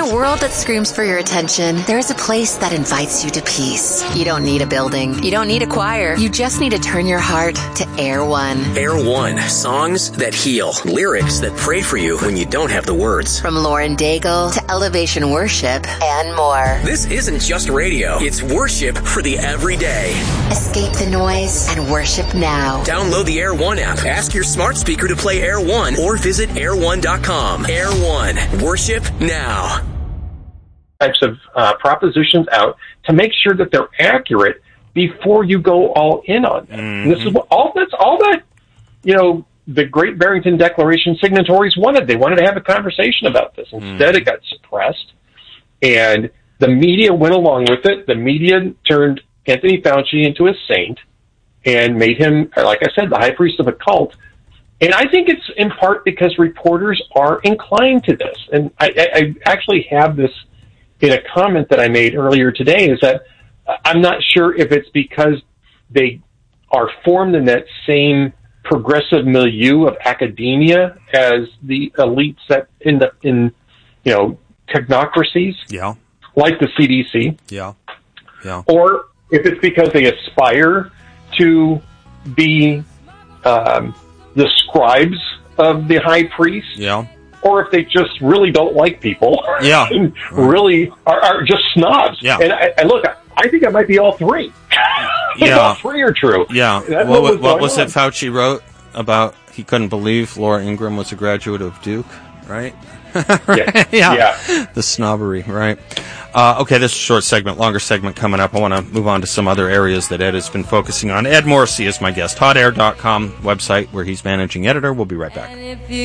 a world that screams for your attention, there is a place that invites you to peace. You don't need a building. You don't need a choir. You just need to turn your heart to Air One. Air One. Songs that heal. Lyrics that pray for you when you don't have the words. From Lauren Daigle to Elevation Worship and more. This isn't just radio. It's worship for the everyday. Escape the noise and worship now. Download the Air One app. Ask your smart speaker to play Air One or visit air1.com. Air One. Worship now. Types of propositions out to make sure that they're accurate before you go all in on them. Mm-hmm. This is what all that the Great Barrington Declaration signatories wanted. They wanted to have a conversation about this. Instead, it got suppressed, and the media went along with it. The media turned Anthony Fauci into a saint and made him, like I said, the high priest of a cult. And I think it's in part because reporters are inclined to this. And I actually have this in a comment that I made earlier today, is that I'm not sure if it's because they are formed in that same progressive milieu of academia as the elites that end up in, technocracies. Yeah. Like the CDC. Yeah. Yeah. Or if it's because they aspire to be the scribes of the high priest. Yeah. Or if they just really don't like people. Yeah. And really are just snobs. Yeah. And I think it might be all three. Yeah. All three are true. Yeah. What was it Fauci wrote about he couldn't believe Laura Ingraham was a graduate of Duke, right? Yeah. Yeah. The snobbery, right? Okay, this is a short segment, longer segment coming up. I want to move on to some other areas that Ed has been focusing on. Ed Morrissey is my guest. HotAir.com website where he's managing editor. We'll be right back.